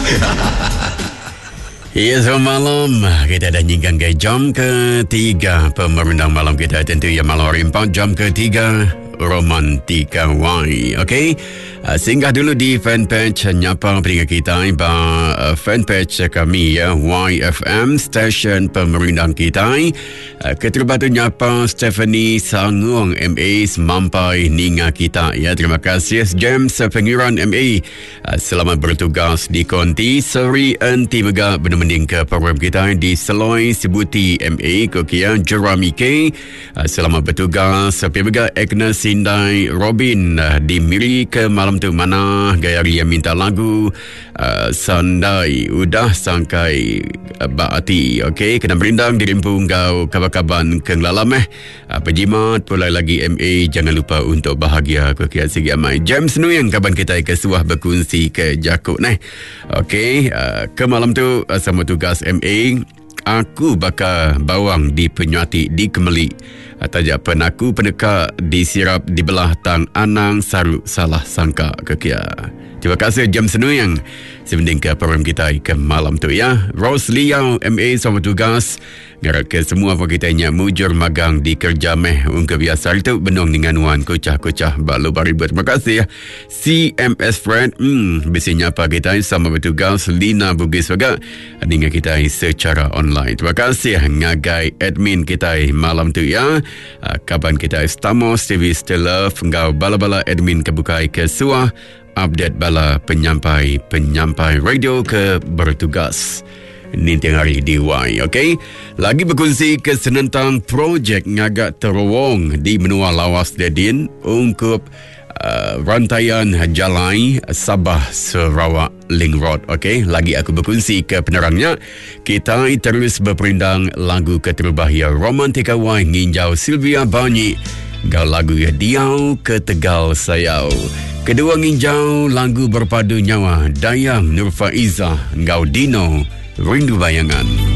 Ya, selamat malam. Kita dah nyinggang ke jam ketiga pemerintah malam kita. Tentu ya malam hari 4 jam ketiga Romantika Y. Okey, singgah dulu di fanpage Nyapa Pendengar kita, fanpage kami ya, YFM Station Pemerintah kita. Keterlibatan Nyapa Stephanie Sangung MA Semampai Ninga kita ya. Terima kasih James Pengiran MA. Selamat bertugas di Konti Seri Enti Mega benar-benar ke program kita di Seloi Sebuti MA Kokia Jerami K. Selamat bertugas Pemega Agnes Sindai Robin di Miri ke malam tu mana Gayari yang minta lagu Sandai udah sangkai Baati. Okey, kena berindang di rimpung kau kabar-kaban kenglalam pejimat pulai lagi MA. Jangan lupa untuk bahagia Kokia sigi amai James Nuyang kaban kita ke suah berkongsi ke Jakut Okey, ke malam tu sama tugas MA. Aku bakal bawang di penyuati di Kemeli. Tajak penaku peneka disirap di belah tang anang saru salah sangka kekia. Terima kasih Jam Senuyang sebanding ke program kita ke malam tu ya. Rose Liao MA sama tugas ngarat ke semua pakitanya mujur magang di kerja ungkap biasa itu benung dengan wan kocah-kocah balu baribu. Terima kasih ya CMS Friend biasanya apa kita sama bertugas Lina Bugis juga dengan kita secara online. Terima kasih ngagai admin kita malam tu ya. Kaban kita Stamos TV Stella ngau bala-bala admin kebukai ke suah update bala penyampai radio ke bertugas nintiang hari di Y. Okey, lagi berkongsi ke senentang projek ngagak terowong di menua lawas Dedin ungkup rantaian Jalai Sabah Sarawak Link Road. Okey, lagi aku berkongsi ke penerangnya. Kita terus berperindang lagu keterbahaya Romantika Y nginjau Sylvia Banyi gau lagu ya Diau ke Tegal Sayau. Kedua nginjau lagu berpadu nyawa Dayang Nur Faizah gau Dino Rindu Bayangan.